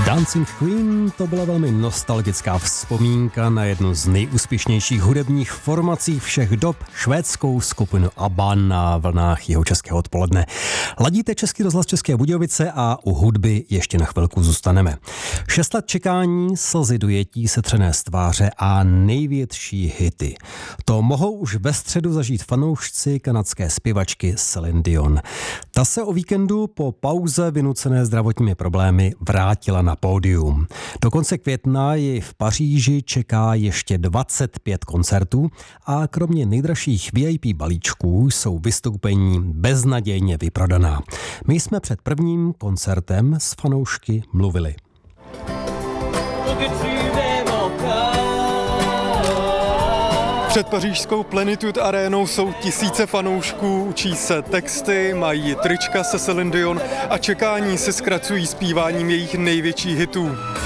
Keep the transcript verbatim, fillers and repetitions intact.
Dancing Queen, to byla velmi nostalgická vzpomínka na jednu z nejúspěšnějších hudebních formací všech dob, švédskou skupinu ABBA na vlnách jihočeského odpoledne. Ladíte Český rozhlas České Budějovice a u hudby ještě na chvilku zůstaneme. Šest let čekání, slzy dojetí, setřené z tváře a největší hity. To mohou už ve středu zažít fanoušci kanadské zpěvačky Celine Dion. Ta se o víkendu po pauze vynucené zdravotními problémy vrátila na pódium. Do konce května ji v Paříži čeká ještě dvacet pět koncertů a kromě nejdražších V I P balíčků jsou vystoupení beznadějně vyprodaná. My jsme před prvním koncertem s fanoušky mluvili. Před pařížskou Plenitude arénou jsou tisíce fanoušků, učí se texty, mají trička se Celine Dion a čekání se zkracují zpíváním jejich největších hitů.